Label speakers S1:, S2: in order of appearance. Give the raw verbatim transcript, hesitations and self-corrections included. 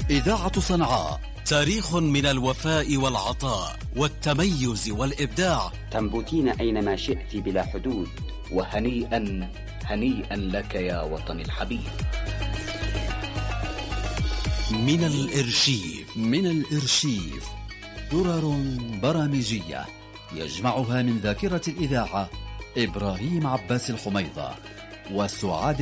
S1: إذاعة صنعاء،
S2: تاريخ من الوفاء والعطاء والتميز والإبداع.
S3: تنبتين أينما شئت بلا حدود.
S4: وهنيئا هنيئا لك يا وطني الحبيب.
S2: من الإرشيف
S1: من الإرشيف درر برامجية يجمعها من ذاكرة الإذاعة إبراهيم عباس الحميضة وسعاد